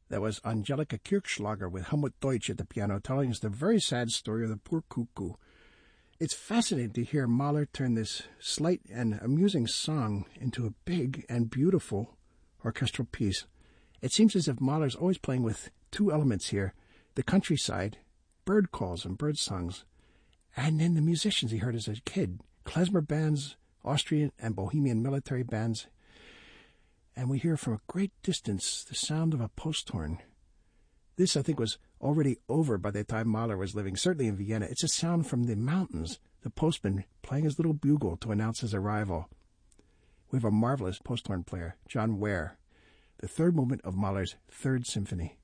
That was Angelika Kirchschlager with Helmut Deutsch at the piano, telling us the very sad story of the poor cuckoo. It's fascinating to hear Mahler turn this slight and amusing song into a big and beautiful orchestral piece. It seems as if Mahler's always playing with two elements here, the countryside, bird calls and bird songs, and then the musicians he heard as a kid, klezmer bands, Austrian and Bohemian military bands. And we hear from a great distance the sound of a post horn. This, I think, was already over by the time Mahler was living, certainly in Vienna. It's a sound from the mountains, the postman playing his little bugle to announce his arrival. We have a marvelous post horn player, John Ware, the third movement of Mahler's Third Symphony.